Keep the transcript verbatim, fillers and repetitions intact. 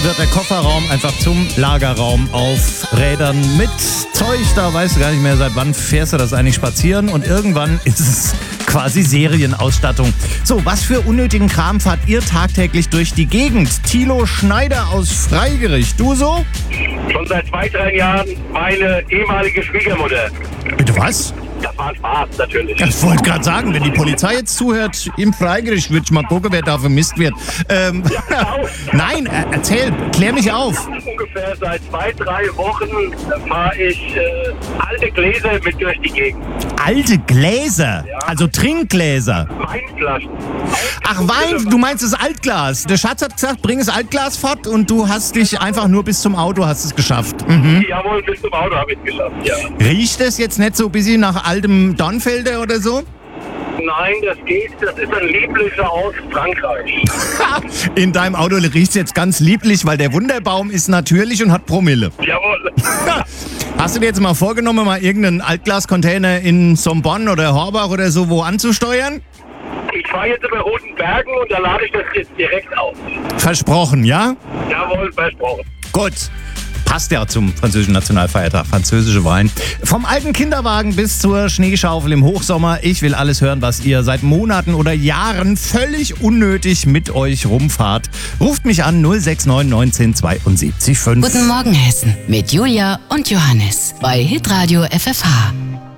wird der Kofferraum einfach zum Lagerraum auf Rädern mit Zeug. Da weißt du gar nicht mehr, seit wann fährst du das eigentlich spazieren. Und irgendwann ist es quasi Serienausstattung. So, was für unnötigen Kram fahrt ihr tagtäglich durch die Gegend? Thilo Schneider aus Freigericht. Du so? Schon seit zwei, drei Jahren meine ehemalige Schwiegermutter. Bitte was? Das war ein Spaß, natürlich. Ich wollte gerade sagen, wenn die Polizei jetzt zuhört, im Freigericht, würde ich mal gucken, wer da vermisst wird. Ähm, Nein, äh, erzähl, klär mich auf. Ungefähr seit zwei, drei Wochen fahre ich äh, alte Gläser mit durch die Gegend. Alte Gläser? Ja. Also Trinkgläser? Weinflaschen. Ach, Wein, du meinst das Altglas. Der Schatz hat gesagt, bring das Altglas fort und du hast dich einfach nur bis zum Auto hast es geschafft. Mhm. Jawohl, bis zum Auto habe ich es geschafft, ja. Riecht das jetzt nicht so ein bisschen nach altem Dornfelder oder so? Nein, das geht. Das ist ein lieblicher aus Frankreich. In deinem Auto riecht es jetzt ganz lieblich, weil der Wunderbaum ist natürlich und hat Promille. Jawohl. Hast du dir jetzt mal vorgenommen, mal irgendeinen Altglascontainer in Sombonn oder Horbach oder so wo anzusteuern? Ich fahre jetzt über Roten Bergen und da lade ich das jetzt direkt auf. Versprochen, ja? Jawohl, versprochen. Gut. Passt ja zum französischen Nationalfeiertag, französische Wein. Vom alten Kinderwagen bis zur Schneeschaufel im Hochsommer. Ich will alles hören, was ihr seit Monaten oder Jahren völlig unnötig mit euch rumfahrt. Ruft mich an null sechs neun neunzehn zweiundsiebzig fünf. Guten Morgen Hessen mit Julia und Johannes bei Hitradio F F H.